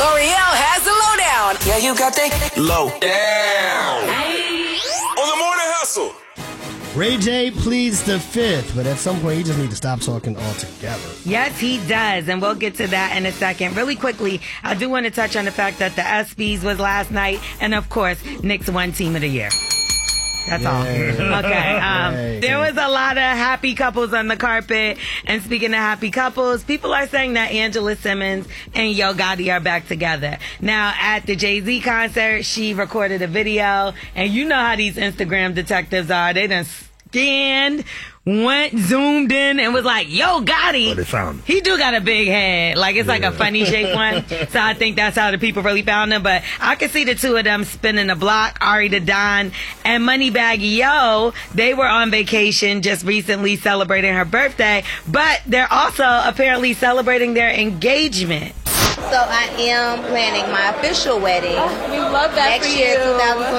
L'Oreal has the lowdown. Yeah, you got that lowdown. On the Morning Hustle. Ray J pleads the fifth, but at some point he just needs to stop talking altogether. Yes, he does, and we'll get to that in a second. Really quickly, I do want to touch on the fact that the ESPYs was last night, and of course, Knicks won Team of the Year. That's all. Okay. There was a lot of happy couples on the carpet. And speaking of happy couples, people are saying that Angela Simmons and Yo Gotti are back together. Now, at the Jay-Z concert, she recorded a video. And you know how these Instagram detectives are. They done scanned, went, zoomed in, and was like, Yo Gotti. Oh, they found him. He do got a big head. Like, it's like a funny shaped one. So I think that's how the people really found him. But I could see the two of them spinning the block. Ari the Don and Moneybagg Yo, they were on vacation just recently celebrating her birthday. But they're also apparently celebrating their engagement. So I am planning my official wedding. We love that next for year, you.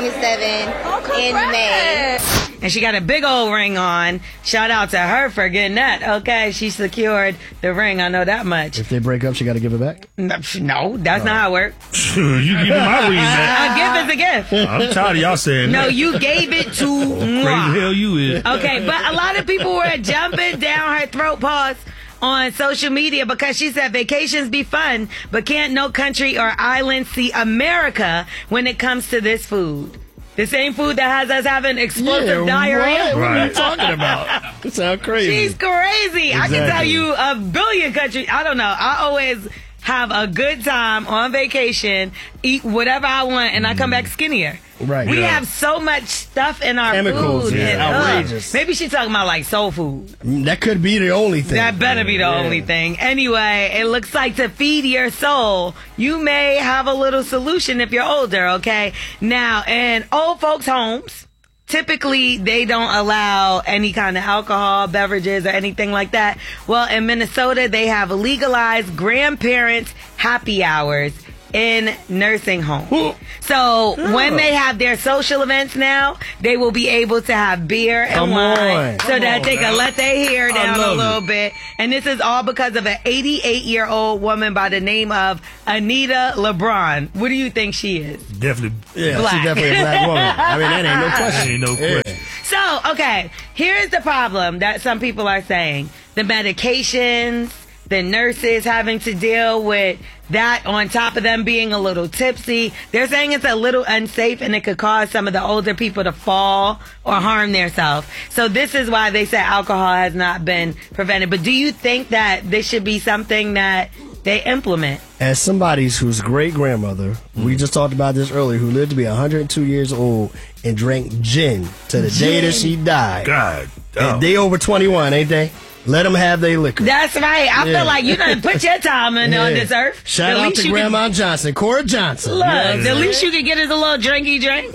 2027, in May. And she got a big old ring on. Shout out to her for getting that. Okay, she secured the ring. I know that much. If they break up, she got to give it back? No, that's not how it works. You give me my ring back. A gift is a gift. I'm tired of y'all saying that. No, you gave it to Crazy hell you is. Okay, but a lot of people were jumping down her throat pause on social media because she said vacations be fun, but can't no country or island see America when it comes to this food. The same food that has us having explosive diarrhea. What are you talking about? You sound crazy. She's crazy. Exactly. I can tell you a billion countries. I don't know. I always have a good time on vacation, eat whatever I want, and I come back skinnier. Right. We have so much stuff in our chemicals, food. yeah, outrageous. Maybe she's talking about like soul food. That could be the only thing. That better be the only thing. Anyway, it looks like to feed your soul, you may have a little solution if you're older, okay? Now, in old folks' homes, typically they don't allow any kind of alcohol, beverages, or anything like that. Well, in Minnesota, they have legalized grandparents' happy hours in nursing homes. So when they have their social events now, they will be able to have beer and wine so that they can let their hair down a little bit. And this is all because of an 88-year-old woman by the name of Anita LeBron. What do you think she is? Definitely. Yeah, black. she's definitely a black woman. I mean, that ain't no question. Ain't no question. So, okay, here's the problem that some people are saying. The medications, the nurses having to deal with that on top of them being a little tipsy. They're saying it's a little unsafe and it could cause some of the older people to fall or harm themselves. So this is why they say alcohol has not been prevented. But do you think that this should be something that they implement? As somebody whose great-grandmother, we just talked about this earlier, who lived to be 102 years old and drank gin to the day that she died. God. And they over 21, ain't they? Let them have their liquor. That's right. I feel like you done put your time in on this earth. Shout out to Grandma Johnson, Cora Johnson. Look, the least you can get is a little drinky drink.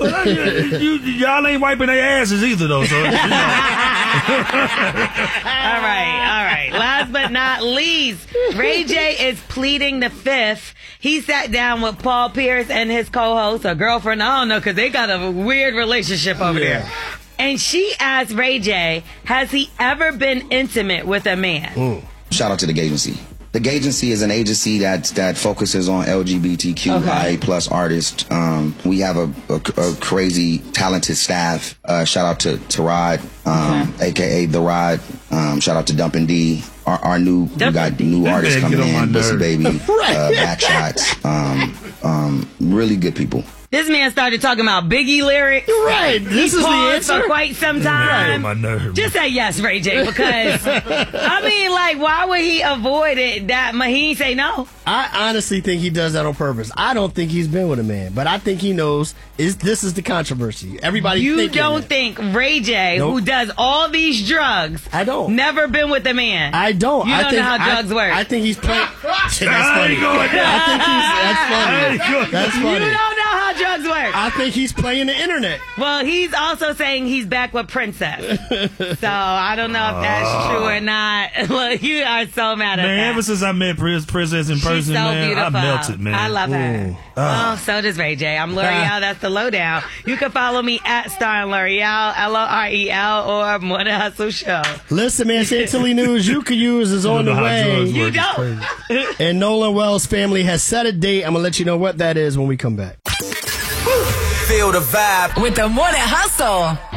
Y'all ain't wiping their asses either, though. So, All right. Last but not least, Ray J is pleading the fifth. He sat down with Paul Pierce and his co-host, or girlfriend, I don't know, because they got a weird relationship over there. And she asked Ray J, has he ever been intimate with a man? Shout out to the Gagency. The Gagency is an agency that focuses on LGBTQIA plus artists. We have a crazy talented staff. Shout out to Rod, aka The Rod. Shout out to Dumpin' D. Our new, we got new artists coming in. Bussy Baby, Backshots. Really good people. This man started talking about Biggie lyrics. Right. This is the answer. For quite some time. Just say yes, Ray J, because I mean, like, why would he avoid it? That he ain't say no. I honestly think he does that on purpose. I don't think he's been with a man, but I think he knows this is the controversy. Everybody. You don't think Ray J, who does all these drugs, I don't, never been with a man? I don't. You don't know how drugs work. I think he's playing. That's funny. I think that's funny. That's funny. You don't know how drugs work. I think he's playing the internet. Well, he's also saying he's back with Princess. So I don't know if that's true or not. Look, you are so mad at Man, that. ever since I met Princess in person, She's so man, beautiful. I melted, man. I love her. Oh, so does Ray J. I'm L'Oreal. That's the lowdown. You can follow me at Star and L'Oreal, L'Orel, or Morning Hustle Show. Listen, man, Chantilly News you can use is on the way. You don't. And Nolan Wells' family has set a date. I'm going to let you know what that is when we come back. Feel the vibe With the Morning Hustle.